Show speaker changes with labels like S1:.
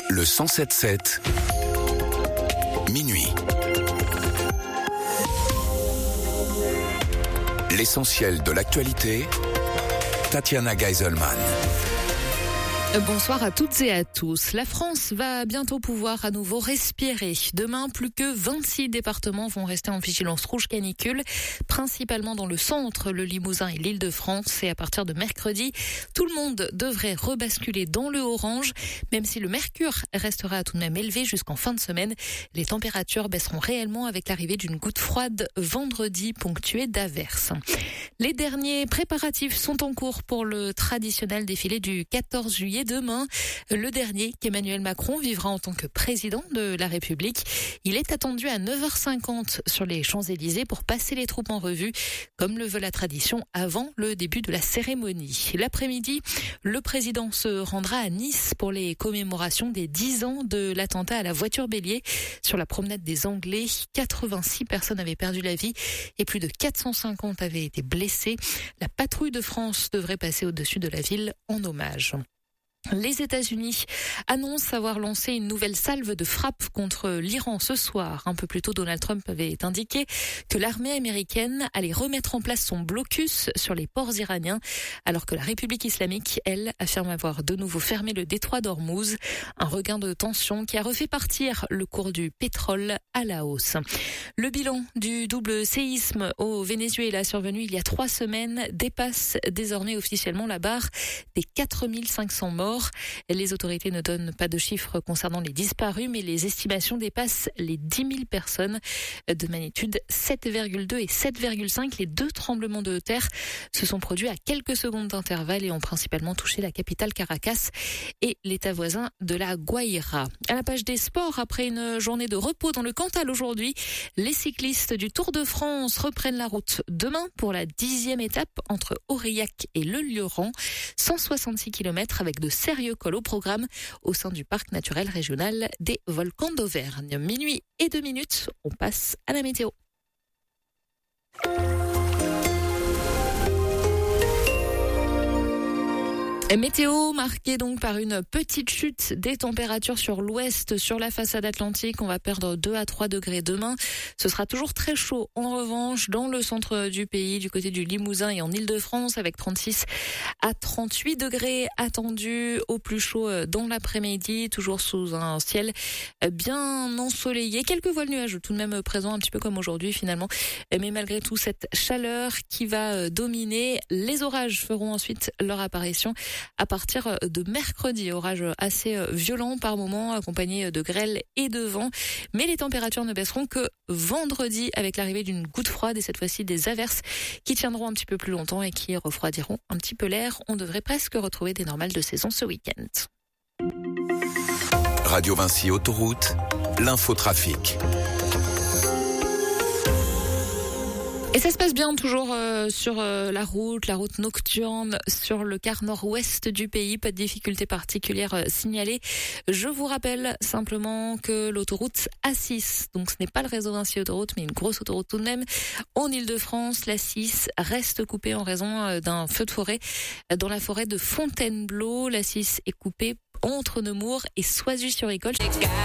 S1: Le 107.7, minuit. L'essentiel de l'actualité, Tatiana Geiselman.
S2: Bonsoir à toutes et à tous. La France va bientôt pouvoir à nouveau respirer. Demain, plus que 26 départements vont rester en vigilance rouge canicule, principalement dans le centre, le Limousin et l'Île-de-France. Et à partir de mercredi, tout le monde devrait rebasculer dans le orange, même si le mercure restera tout de même élevé jusqu'en fin de semaine. Les températures baisseront réellement avec l'arrivée d'une goutte froide vendredi, ponctuée d'averses. Les derniers préparatifs sont en cours pour le traditionnel défilé du 14 juillet. Demain, le dernier qu'Emmanuel Macron vivra en tant que président de la République. Il est attendu à 9h50 sur les Champs-Élysées pour passer les troupes en revue, comme le veut la tradition, avant le début de la cérémonie. L'après-midi, le président se rendra à Nice pour les commémorations des 10 ans de l'attentat à la voiture bélier sur la promenade des Anglais. 86 personnes avaient perdu la vie et plus de 450 avaient été blessées. La patrouille de France devrait passer au-dessus de la ville en hommage. Les États-Unis annoncent avoir lancé une nouvelle salve de frappe contre l'Iran ce soir. Un peu plus tôt, Donald Trump avait indiqué que l'armée américaine allait remettre en place son blocus sur les ports iraniens, alors que la République islamique, elle, affirme avoir de nouveau fermé le détroit d'Ormuz. Un regain de tension qui a refait partir le cours du pétrole à la hausse. Le bilan du double séisme au Venezuela survenu il y a 3 semaines dépasse désormais officiellement la barre des 4500 morts. Les autorités ne donnent pas de chiffres concernant les disparus, mais les estimations dépassent les 10 000 personnes de magnitude 7,2 et 7,5. Les 2 tremblements de terre se sont produits à quelques secondes d'intervalle et ont principalement touché la capitale Caracas et l'état voisin de la Guaira. À la page des sports, après une journée de repos dans le Cantal aujourd'hui, les cyclistes du Tour de France reprennent la route demain pour la 10e étape entre Aurillac et Le Lieuran. 166 km avec de sérieux cols au programme au sein du parc naturel régional des Volcans d'Auvergne. Minuit et 2 minutes, on passe à la météo. Météo marquée donc par une petite chute des températures sur l'ouest, sur la façade atlantique. On va perdre 2 à 3 degrés demain. Ce sera toujours très chaud. En revanche, dans le centre du pays, du côté du Limousin et en Île-de-France, avec 36 à 38 degrés attendus au plus chaud dans l'après-midi, toujours sous un ciel bien ensoleillé. Quelques voiles nuages tout de même présents, un petit peu comme aujourd'hui finalement. Mais malgré tout, cette chaleur qui va dominer, les orages feront ensuite leur apparition à partir de mercredi. Orage assez violent par moment, accompagné de grêle et de vent. Mais les températures ne baisseront que vendredi avec l'arrivée d'une goutte froide et cette fois-ci des averses qui tiendront un petit peu plus longtemps et qui refroidiront un petit peu l'air. On devrait presque retrouver des normales de saison ce week-end.
S1: Radio Vinci Autoroute, l'infotrafic.
S2: Et ça se passe bien toujours sur la route nocturne, sur le quart nord-ouest du pays. Pas de difficultés particulières signalées. Je vous rappelle simplement que l'autoroute A6, donc ce n'est pas le réseau Vinci Autoroute, mais une grosse autoroute tout de même, en Île-de-France, la 6 reste coupée en raison d'un feu de forêt dans la forêt de Fontainebleau. La 6 est coupée entre Nemours et Soisy-sur-École.